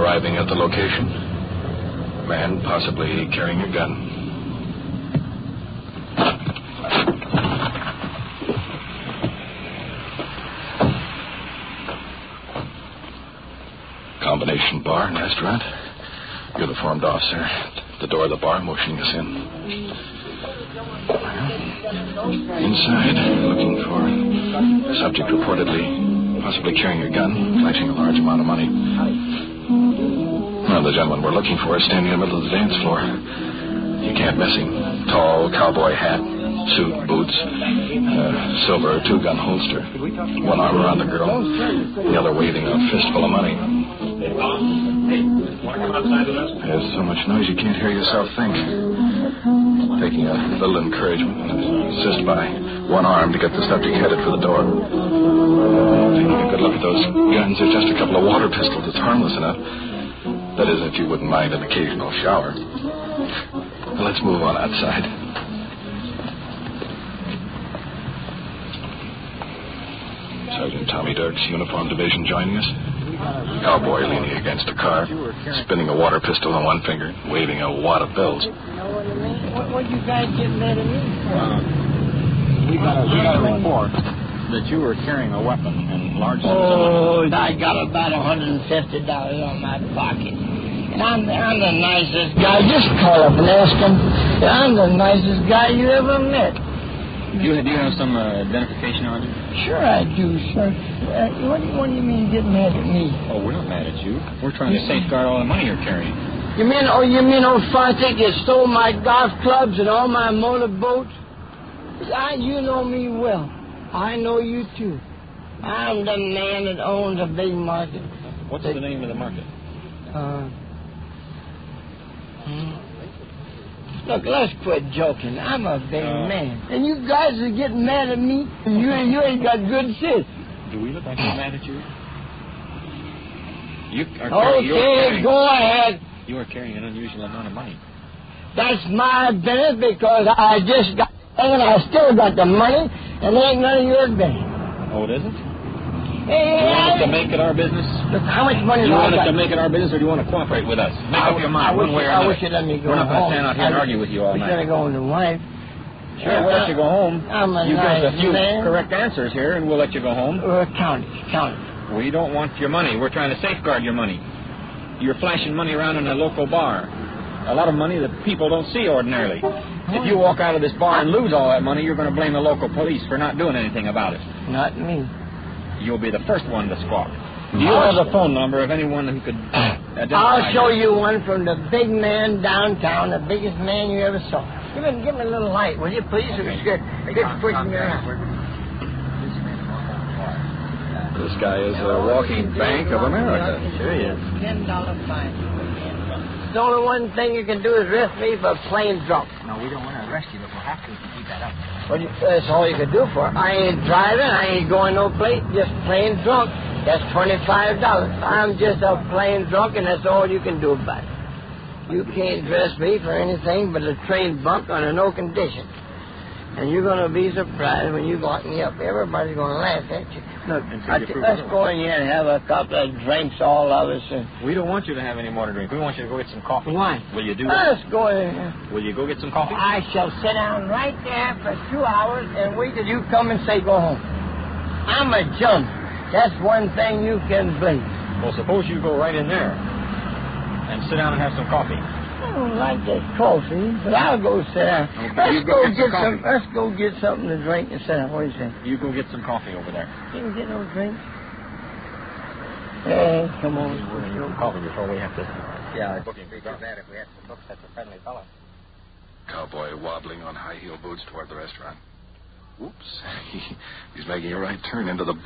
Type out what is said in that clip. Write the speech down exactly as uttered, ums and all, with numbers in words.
Arriving at the location, man possibly carrying a gun. Combination bar and restaurant. Uniformed officer at the door of the bar motioning us in. Inside, looking for a subject reportedly possibly carrying a gun, flashing a large amount of money. Well, the gentleman we're looking for is standing in the middle of the dance floor. You can't miss him. Tall cowboy hat, suit, boots, uh, silver two-gun holster. One arm around the girl, the other waving a fistful of money. There's so much noise you can't hear yourself think. Taking a little encouragement and assist by one arm to get the subject headed for the door. Taking a good look at those guns, they're just a couple of water pistols. It's harmless enough. That is, if you wouldn't mind an occasional shower. Well, let's move on outside. Sergeant Tommy Dirks, Uniform Division, joining us. Cowboy leaning against a car, spinning a water pistol on one finger, waving a wad of bills. You know what I mean? What, what you guys getting mad at me for? Uh, we got a, we got a report that you were carrying a weapon in large sums of money. Oh, I got about one hundred fifty dollars on my pocket. And I'm, I'm the nicest guy. Just call up and ask him. I'm the nicest guy you ever met. Do you, do you have some uh, identification on you? Sure I do, sir. Uh, what, do you, what do you mean get mad at me? Oh, we're not mad at you. We're trying to safeguard all the money you're carrying. You mean, oh, you mean old Fontic you stole my golf clubs and all my motorboats? I, you know me well. I know you, too. I'm the man that owns a big market. What's the, the name of the market? Uh... Hmm. Look, let's quit joking. I'm a big uh, man. And you guys are getting mad at me. You, you ain't got good sense. Do we look like we're mad at you? You are okay, carrying, go ahead. You are carrying an unusual amount of money. That's my business because I just got and I still got the money, and it ain't none of your business. Oh, it isn't? Hey, do you want us to make it our business? Look, how much money do you do want I us got? to make it our business, or do you want to cooperate with us? Make I, up your mind I one wish, way or I another. wish you'd let me go We're not going to stand out here I, and argue with you all night. We're going to go on the wife. Sure, we'll let you go home. I'm a you nice give us a few man. correct answers here, and we'll let you go home. Uh, count it, count it. We don't want your money. We're trying to safeguard your money. You're flashing money around in a local bar. A lot of money that people don't see ordinarily. If you walk out of this bar and lose all that money, you're going to blame the local police for not doing anything about it. Not me. You'll be the first one to squawk. Do you have the phone number of anyone who could identify I'll show you? you one from the big man downtown, the biggest man you ever saw. Give me, give me a little light, will you, please? It's good. Good pushing me around. This guy is a walking Bank of America. Sure he is. Ten dollar fine. The only one thing you can do is arrest me for plain drunk. No, we don't want to arrest you, but we'll have to if you keep that up. Well, you, that's all you can do for it. I ain't driving. I ain't going no place. Just plain drunk. That's twenty-five dollars. I'm just a plain drunk, and that's all you can do about it. You can't dress me for anything but a train bunk under no condition. And you're going to be surprised when you lock me up. Everybody's going to laugh at you. Look, I t- let's go in here and have a couple of drinks, all of us. And we don't want you to have any more to drink. We want you to go get some coffee. Why? Will you do that? Let's go in here. Will you go get some coffee? I shall sit down right there for two hours and wait till you come and say go home. I'm a jump. That's one thing you can believe. Well, suppose you go right in there and sit down and have some coffee. I don't like that coffee, but I'll go sit down. Okay, let's go go, get get some some. Let's go get something to drink and sit down. What do you say? You go get some coffee over there. You can get no drinks. Hey, come on. We're going to get some coffee before we have to. Yeah, it wouldn't be too bad if we had some books. That's a friendly fellow. Cowboy wobbling on high heel boots toward the restaurant. Whoops. He's making a right turn into the